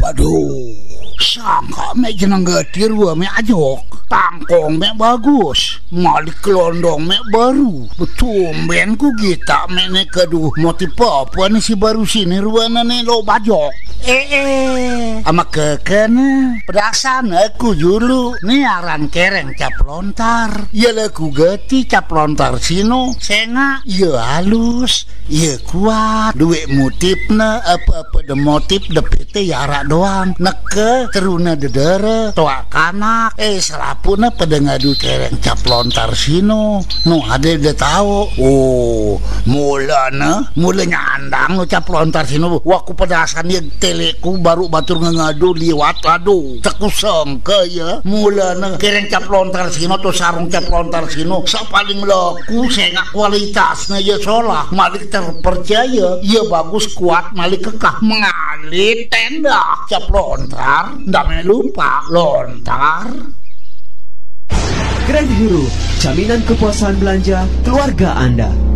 Aduh, sangka mek jeneng getir wa mek ajok. Tangkong mek bagus, malik kelondong mek baru. Betumben ku kita mek ne keduh motif apa nih si baru sini ruana nih lo bajok. Ama kekena perasaan aku dulu nih aran kereng cap lontar. Ya laku geti cap lontar sino senga ya halus, ya kuat. Duit motifna apa-apa de motif de PT yara doang. Neke teruna dedere toa kanak selapuna pada ngadu kereng cap lontar sino. No ada de tahu. Oh, mula nyandang no cap lontar sino. Waku pedasan ya teleku baru batur ngadu liwat aduh. Teku sangka ya. Mula kereng cap lontar sino tuh sarung cap lontar sino. Sa paling laku senga kualitasnya ya solah. Malik terpercaya. Ya bagus kuat malik kekah mengalit tenda cap lontar. Ndak lupa lontar. Grand Hero, jaminan kepuasan belanja keluarga Anda.